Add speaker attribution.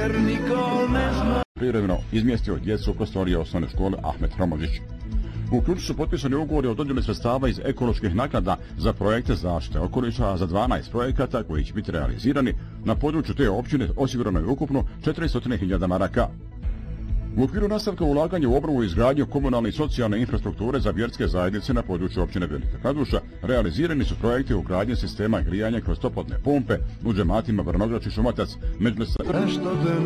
Speaker 1: privremeno izmjestio djecu u prostorije osnovne škole Ahmet Hromožić. U ključu su potpisani ugovori o dodjeli sredstava iz ekoloških naknada za projekte zaštite okoliša, a za 12 projekata koji će biti realizirani na području te općine osigurano je ukupno 400.000 maraka. U okviru nastavka ulaganja u obnovu i izgradnju komunalne i socijalne infrastrukture za vjerske zajednice na području općine Velika Kladuša realizirani su projekti u gradnji sistema grijanja kroz toplotne pompe u džematima Vrnograč i Šumotac, Međlesa.